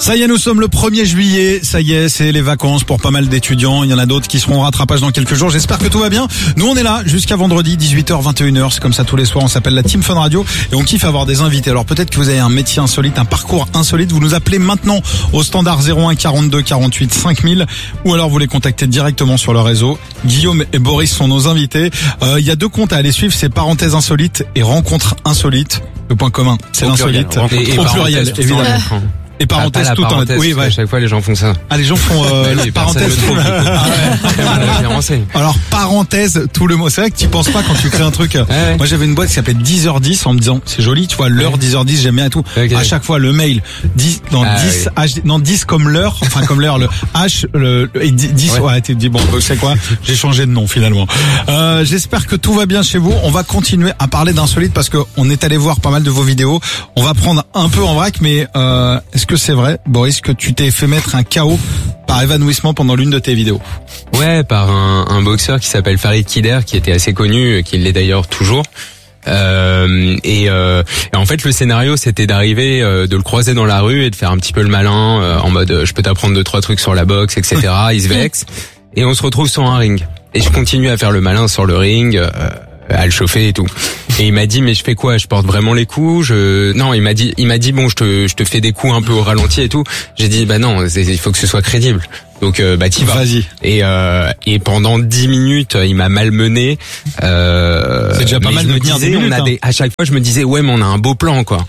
Ça y est, nous sommes le 1er juillet. Ça y est, c'est les vacances pour pas mal d'étudiants. Il y en a d'autres qui seront au rattrapage dans quelques jours. J'espère que tout va bien. Nous, on est là jusqu'à vendredi, 18h, 21h. C'est comme ça tous les soirs. On s'appelle la Team Fun Radio et on kiffe avoir des invités. Alors peut-être que vous avez un métier insolite, un parcours insolite. Vous nous appelez maintenant au standard 01 42 48 5000 ou alors vous les contactez directement sur le réseau. Guillaume et Boris sont nos invités. Il y a deux comptes à aller suivre. C'est parenthèses insolites et rencontres insolites. Le point commun, c'est l'insolite. Et au pluriel, évidemment. Et parenthèse tout en oui, ouais. À chaque fois les gens font ça. Ah, les gens font les parenthèse tout. Alors parenthèse tout le mot. C'est vrai que tu penses pas quand tu crées un truc. Ouais. Moi j'avais une boîte qui s'appelait 10h10 en me disant c'est joli, tu vois l'heure 10h10 j'aime bien et tout. Okay. À chaque fois le mail 10 dans 10 oui. H non 10 comme l'heure, enfin comme l'heure le H le et 10 ouais, tu te dis bon c'est quoi, j'ai changé de nom finalement. J'espère que tout va bien chez vous. On va continuer à parler d'insolite parce que on est allé voir pas mal de vos vidéos. On va prendre un peu en vrac mais est-ce que c'est vrai, Boris, que tu t'es fait mettre un KO par évanouissement pendant l'une de tes vidéos? Ouais, par un boxeur qui s'appelle Farid Kider, qui était assez connu, qui l'est d'ailleurs toujours. Et en fait le scénario c'était d'arriver, de le croiser dans la rue et de faire un petit peu le malin, en mode je peux t'apprendre 2-3 trucs sur la boxe, etc. Il se vexe et on se retrouve sur un ring. Et je continue à faire le malin sur le ring, à le chauffer et tout. Et il m'a dit mais je fais quoi, je porte vraiment les coups, non, il m'a dit bon je te fais des coups un peu au ralenti et tout. J'ai dit bah non, il faut que ce soit crédible. Donc bah t'y vas. Vas-y. Et pendant 10 minutes, il m'a malmené. C'est déjà pas mal de tenir 10 minutes. À chaque fois je me disais ouais mais on a un beau plan quoi.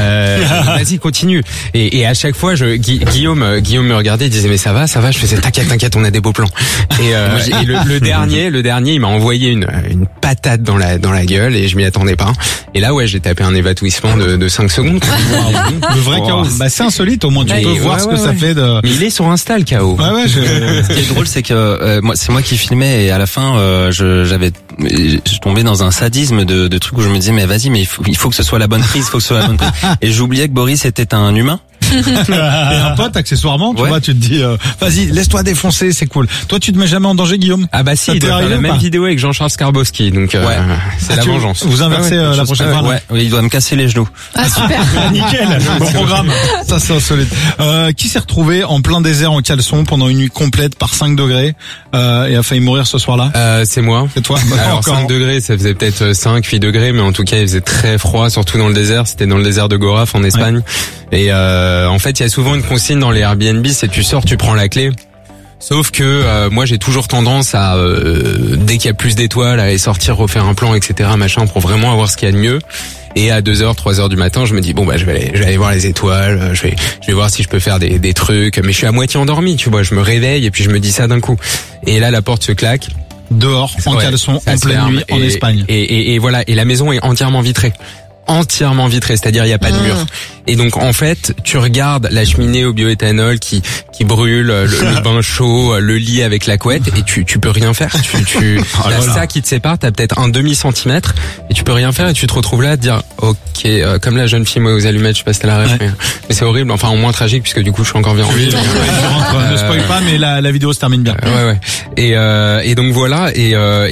Vas-y continue. Et à chaque fois Guillaume me regardait, il disait mais ça va, je faisais t'inquiète on a des beaux plans. Et le dernier il m'a envoyé une patate dans la gueule et je m'y attendais pas. Et là ouais j'ai tapé un évanouissement de 5 secondes. Le vrai KO. Bah c'est insolite au moins tu peux voir ce que ça fait de. Mais il est sur Insta le KO. Ce qui est drôle, c'est que c'est moi qui filmais et à la fin, je tombais dans un sadisme de trucs où je me disais mais vas-y, mais il faut que ce soit la bonne prise, Et j'oubliais que Boris était un humain. Et un pote accessoirement, tu vois, tu te dis vas-y, laisse-toi défoncer, c'est cool. Toi tu te mets jamais en danger, Guillaume? Ah bah si, il doit faire la même vidéo avec Jean-Charles Skarbowski, donc c'est la vengeance. Vous inversez la prochaine fois. Ouais, il doit me casser les genoux. Ah super. Nickel, bon programme. Ça c'est insolite. Qui s'est retrouvé en plein désert en caleçon pendant une nuit complète par 5 degrés et a failli mourir ce soir-là? C'est moi. C'est toi. Alors 5 degrés, ça faisait peut-être 5-8 degrés, mais en tout cas il faisait très froid, surtout dans le désert. C'était dans le désert de Goraf en Espagne. Ouais. Et en fait il y a souvent une consigne dans les Airbnb, c'est tu sors, tu prends la clé. Sauf que moi j'ai toujours tendance à dès qu'il y a plus d'étoiles à aller sortir, refaire un plan, etc. machin pour vraiment avoir ce qu'il y a de mieux. Et à 2h, 3h du matin, je me dis bon bah je vais aller voir les étoiles, je vais voir si je peux faire des trucs. Mais je suis à moitié endormi, tu vois. Je me réveille et puis je me dis ça d'un coup. Et là la porte se claque. Dehors, en caleçon, en pleine nuit, en Espagne. Et voilà. Et la maison est entièrement vitrée. C'est-à-dire il y a pas de mur. Et donc en fait, tu regardes la cheminée au bioéthanol qui brûle, le bain chaud, le lit avec la couette et tu peux rien faire. T'as ça qui te sépare, t'as peut-être un demi-centimètre et tu peux rien faire et tu te retrouves là à te dire OK, comme la jeune fille moi aux allumettes, je sais pas si t'as la ref, mais c'est horrible, enfin au moins tragique puisque du coup je suis encore bien en vie. Ne spoil pas mais la vidéo se termine bien. Ouais. Et donc voilà et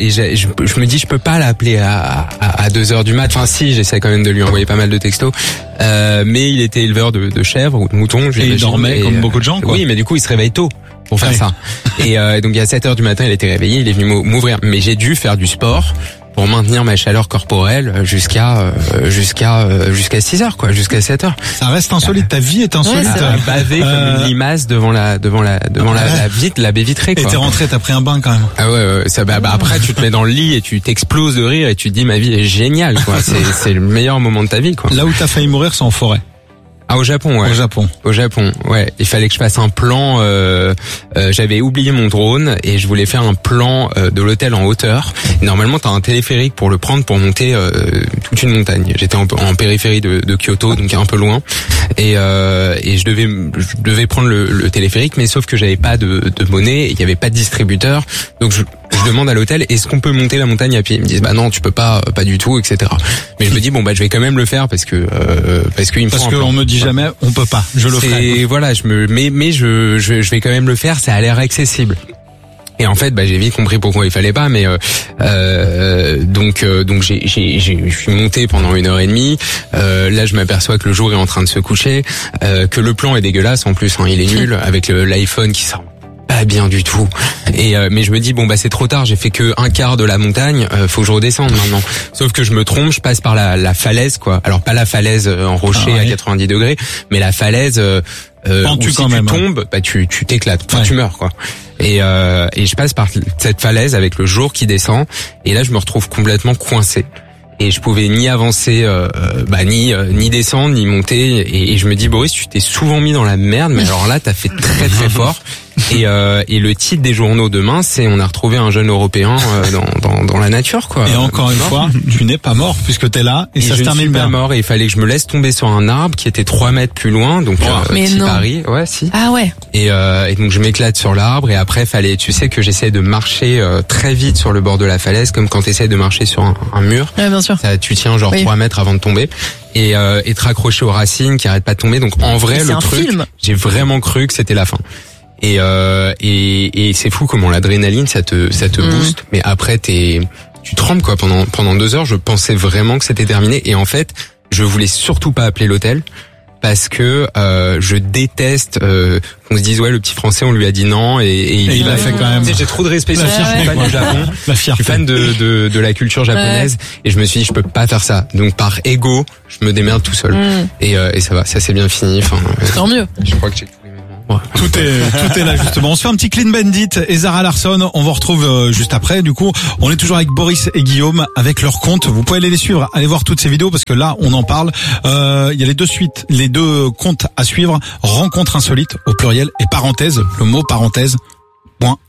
je me dis je peux pas l'appeler à 2h du mat. Enfin si, j'essaie quand même de lui envoyer pas mal de textos. Mais il était éleveur de chèvres ou de moutons. Et il dormait comme beaucoup de gens, quoi. Oui, mais du coup, il se réveille tôt pour faire ça. Et donc, à 7h du matin, il était réveillé, il est venu m'ouvrir. Mais j'ai dû faire du sport pour maintenir ma chaleur corporelle jusqu'à 6h, quoi, jusqu'à 7h. Ça reste insolite, ta vie est insolite. Bavé comme une limace devant la baie vitrée, quoi. Et t'es rentré, t'as pris un bain quand même. Ah ouais, ça, après tu te mets dans le lit et tu t'exploses de rire et tu te dis ma vie est géniale, quoi. C'est le meilleur moment de ta vie, quoi. Là où t'as failli mourir, c'est en forêt. Ah, au Japon, ouais. Au Japon, ouais. Il fallait que je fasse un plan, j'avais oublié mon drone et je voulais faire un plan de l'hôtel en hauteur. Et normalement, t'as un téléphérique pour le prendre pour monter toute une montagne. J'étais en périphérie de Kyoto, donc un peu loin. Et je devais prendre le téléphérique, mais sauf que j'avais pas de monnaie, il y avait pas de distributeur. Donc je demande à l'hôtel, est-ce qu'on peut monter la montagne à pied? Ils me disent bah non, tu peux pas du tout, etc. Mais je me dis bon bah je vais quand même le faire parce que il me faut un plan. On me dit jamais on peut pas, je le ferai. Et voilà, mais je vais quand même le faire, ça a l'air accessible. Et en fait, j'ai vite compris pourquoi il fallait pas, mais donc je suis monté pendant 1h30. Là, je m'aperçois que le jour est en train de se coucher, que le plan est dégueulasse en plus, il est nul, avec l'iPhone qui sort pas bien du tout. Et mais je me dis c'est trop tard, j'ai fait que un quart de la montagne, faut que je redescende maintenant. Sauf que je me trompe, je passe par la falaise quoi. Alors pas la falaise en rocher à 90 degrés, mais la falaise où si tu tombes, tu t'éclates, tu meurs quoi. Et je passe par cette falaise avec le jour qui descend et là je me retrouve complètement coincé. Et je pouvais ni avancer, ni descendre, ni monter. Et je me dis, Boris, tu t'es souvent mis dans la merde, mais alors là, t'as fait très très fort. Et le titre des journaux demain, c'est on a retrouvé un jeune Européen dans la nature, quoi. Et encore une fois, tu n'es pas mort puisque t'es là et ça se termine bien. Je ne suis pas mort et il fallait que je me laisse tomber sur un arbre qui était 3 mètres plus loin, donc Paris, ouais, si. Ah ouais. Et donc je m'éclate sur l'arbre et après tu sais que j'essaie de marcher très vite sur le bord de la falaise, comme quand t'essaies de marcher sur un mur. Ouais, bien sûr. Ça, tu tiens 3 mètres avant de tomber. Et te raccrocher aux racines qui arrêtent pas de tomber. Donc en vrai, le truc, j'ai vraiment cru que c'était la fin. Et c'est fou comment l'adrénaline ça te booste, mais après tu trembles quoi. Pendant 2 heures, je pensais vraiment que c'était terminé. Et en fait, je voulais surtout pas appeler l'hôtel parce que je déteste qu'on se dise le petit Français on lui a dit non et il l'a fait quand même. J'ai trop de respect pour je suis fan du Japon. Je suis fan de la culture japonaise et je me suis dit je peux pas faire ça. Donc par ego, je me démerde tout seul. Et ça va, ça s'est bien fini. Tant mieux. Je crois que j'ai tout est là justement. On se fait un petit Clean Bandit et Zara Larsson. On vous retrouve juste après. Du coup, on est toujours avec Boris et Guillaume avec leur compte. Vous pouvez aller les suivre, allez voir toutes ces vidéos parce que là, on en parle. Il y a les deux comptes à suivre. Rencontre insolite au pluriel et parenthèse, le mot parenthèse.